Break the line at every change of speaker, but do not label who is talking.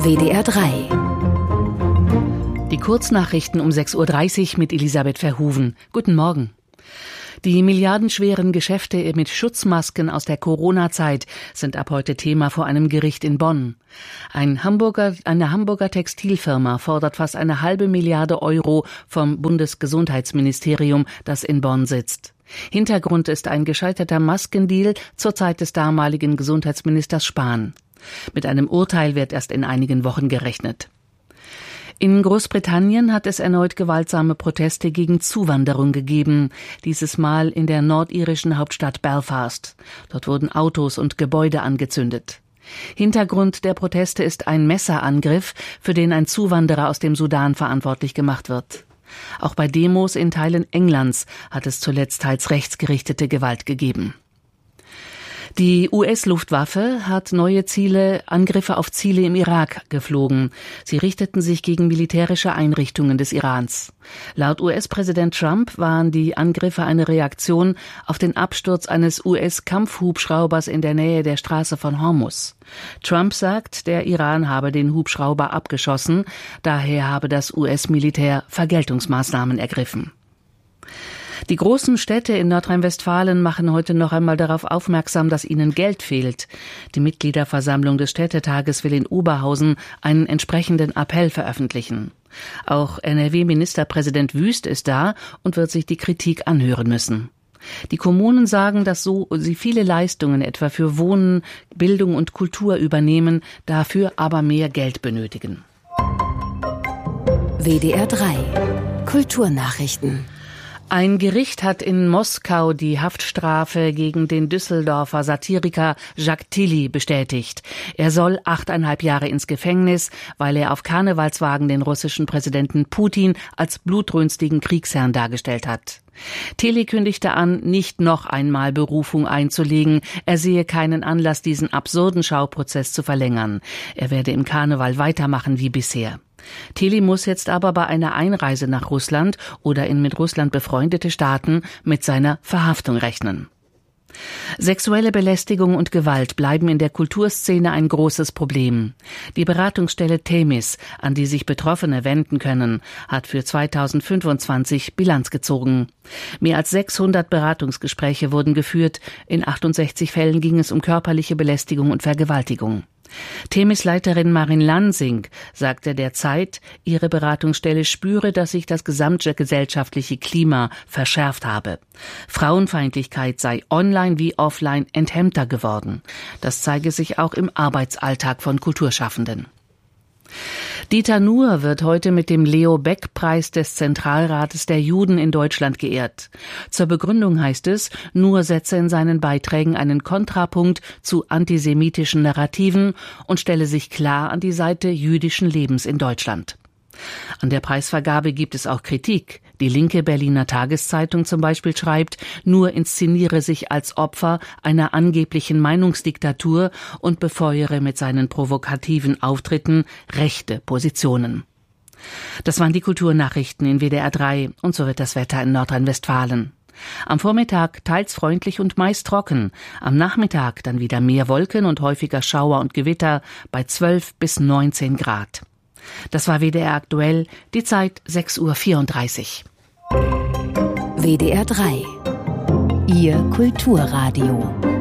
WDR 3.
Die Kurznachrichten um 6.30 Uhr mit Elisabeth Verhoeven. Guten Morgen. Die milliardenschweren Geschäfte mit Schutzmasken aus der Corona-Zeit sind ab heute Thema vor einem Gericht in Bonn. Eine Hamburger Textilfirma fordert fast 1,5 Milliarde Euro vom Bundesgesundheitsministerium, das in Bonn sitzt. Hintergrund ist ein gescheiterter Maskendeal zur Zeit des damaligen Gesundheitsministers Spahn. Mit einem Urteil wird erst in einigen Wochen gerechnet. In Großbritannien hat es erneut gewaltsame Proteste gegen Zuwanderung gegeben, dieses Mal in der nordirischen Hauptstadt Belfast. Dort wurden Autos und Gebäude angezündet. Hintergrund der Proteste ist ein Messerangriff, für den ein Zuwanderer aus dem Sudan verantwortlich gemacht wird. Auch bei Demos in Teilen Englands hat es zuletzt teils rechtsgerichtete Gewalt gegeben. Die US-Luftwaffe hat neue Angriffe auf Ziele im Irak geflogen. Sie richteten sich gegen militärische Einrichtungen des Irans. Laut US-Präsident Trump waren die Angriffe eine Reaktion auf den Absturz eines US-Kampfhubschraubers in der Nähe der Straße von Hormuz. Trump sagt, der Iran habe den Hubschrauber abgeschossen. Daher habe das US-Militär Vergeltungsmaßnahmen ergriffen. Die großen Städte in Nordrhein-Westfalen machen heute noch einmal darauf aufmerksam, dass ihnen Geld fehlt. Die Mitgliederversammlung des Städtetages will in Oberhausen einen entsprechenden Appell veröffentlichen. Auch NRW-Ministerpräsident Wüst ist da und wird sich die Kritik anhören müssen. Die Kommunen sagen, dass sie viele Leistungen etwa für Wohnen, Bildung und Kultur übernehmen, dafür aber mehr Geld benötigen.
WDR 3. Kulturnachrichten.
Ein Gericht hat in Moskau die Haftstrafe gegen den Düsseldorfer Satiriker Jacques Tilly bestätigt. Er soll 8,5 Jahre ins Gefängnis, weil er auf Karnevalswagen den russischen Präsidenten Putin als blutrünstigen Kriegsherrn dargestellt hat. Tilly kündigte an, nicht noch einmal Berufung einzulegen. Er sehe keinen Anlass, diesen absurden Schauprozess zu verlängern. Er werde im Karneval weitermachen wie bisher. Tilly muss jetzt aber bei einer Einreise nach Russland oder in mit Russland befreundete Staaten mit seiner Verhaftung rechnen. Sexuelle Belästigung und Gewalt bleiben in der Kulturszene ein großes Problem. Die Beratungsstelle Themis, an die sich Betroffene wenden können, hat für 2025 Bilanz gezogen. Mehr als 600 Beratungsgespräche wurden geführt. In 68 Fällen ging es um körperliche Belästigung und Vergewaltigung. Themis-Leiterin Marin Lansing sagte der Zeit, ihre Beratungsstelle spüre, dass sich das gesamte gesellschaftliche Klima verschärft habe. Frauenfeindlichkeit sei online wie offline enthemmter geworden. Das zeige sich auch im Arbeitsalltag von Kulturschaffenden. Dieter Nuhr wird heute mit dem Leo-Beck-Preis des Zentralrates der Juden in Deutschland geehrt. Zur Begründung heißt es, Nuhr setze in seinen Beiträgen einen Kontrapunkt zu antisemitischen Narrativen und stelle sich klar an die Seite jüdischen Lebens in Deutschland. An der Preisvergabe gibt es auch Kritik. Die linke Berliner Tageszeitung zum Beispiel schreibt, Nuhr inszeniere sich als Opfer einer angeblichen Meinungsdiktatur und befeuere mit seinen provokativen Auftritten rechte Positionen. Das waren die Kulturnachrichten in WDR 3 und so wird das Wetter in Nordrhein-Westfalen. Am Vormittag teils freundlich und meist trocken, am Nachmittag dann wieder mehr Wolken und häufiger Schauer und Gewitter bei 12 bis 19 Grad. Das war WDR aktuell, die Zeit 6.34 Uhr.
WDR 3. Ihr Kulturradio.